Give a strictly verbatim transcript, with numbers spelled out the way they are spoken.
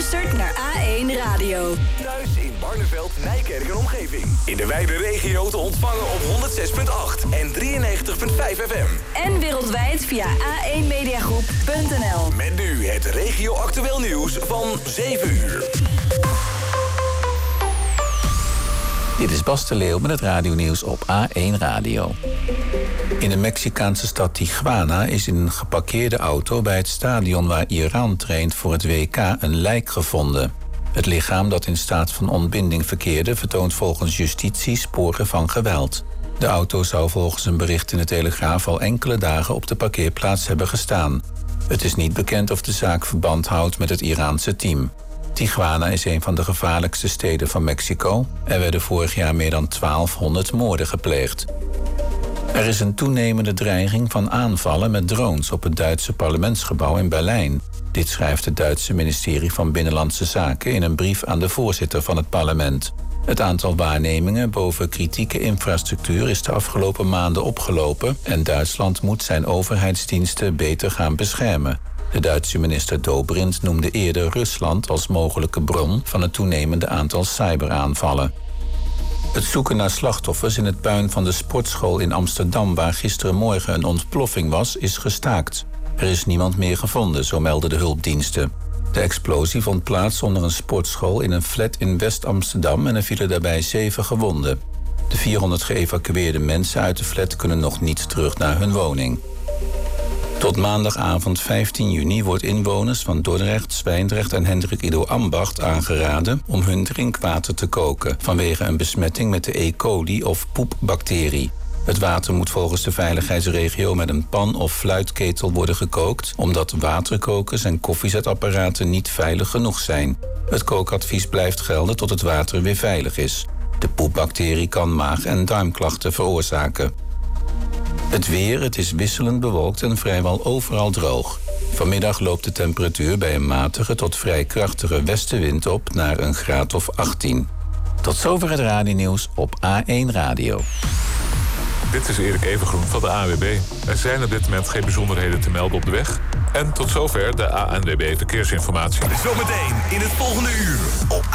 luistert naar A één Radio. Thuis in Barneveld, Nijkerk en omgeving. In de wijde regio te ontvangen op honderd zes komma acht en drieënnegentig komma vijf F M. En wereldwijd via a één mediagroep punt n l. Met nu het regio-actueel nieuws van zeven uur. Dit is Bas de Leeuw met het radionieuws op A één Radio. In de Mexicaanse stad Tijuana is in een geparkeerde auto bij het stadion waar Iran traint voor het W K een lijk gevonden. Het lichaam dat in staat van ontbinding verkeerde vertoont volgens justitie sporen van geweld. De auto zou volgens een bericht in de Telegraaf al enkele dagen op de parkeerplaats hebben gestaan. Het is niet bekend of de zaak verband houdt met het Iraanse team. Tijuana is een van de gevaarlijkste steden van Mexico. Er werden vorig jaar meer dan twaalfhonderd moorden gepleegd. Er is een toenemende dreiging van aanvallen met drones op het Duitse parlementsgebouw in Berlijn. Dit schrijft het Duitse ministerie van Binnenlandse Zaken in een brief aan de voorzitter van het parlement. Het aantal waarnemingen boven kritieke infrastructuur is de afgelopen maanden opgelopen en Duitsland moet zijn overheidsdiensten beter gaan beschermen. De Duitse minister Dobrindt noemde eerder Rusland als mogelijke bron van het toenemende aantal cyberaanvallen. Het zoeken naar slachtoffers in het puin van de sportschool in Amsterdam, waar gisterenmorgen een ontploffing was, is gestaakt. Er is niemand meer gevonden, zo melden de hulpdiensten. De explosie vond plaats onder een sportschool in een flat in West-Amsterdam en er vielen daarbij zeven gewonden. De vierhonderd geëvacueerde mensen uit de flat kunnen nog niet terug naar hun woning. Tot maandagavond vijftien juni wordt inwoners van Dordrecht, Zwijndrecht en Hendrik Ido Ambacht aangeraden om hun drinkwater te koken vanwege een besmetting met de E. coli of poepbacterie. Het water moet volgens de veiligheidsregio met een pan of fluitketel worden gekookt, omdat waterkokers en koffiezetapparaten niet veilig genoeg zijn. Het kookadvies blijft gelden tot het water weer veilig is. De poepbacterie kan maag- en darmklachten veroorzaken. Het weer, het is wisselend bewolkt en vrijwel overal droog. Vanmiddag loopt de temperatuur bij een matige tot vrij krachtige westenwind op naar een graad of achttien. Tot zover het radionieuws op A één Radio. Dit is Erik Evengroen van de A N W B. Er zijn op dit moment geen bijzonderheden te melden op de weg. En tot zover de A N W B Verkeersinformatie. Zometeen in het volgende uur op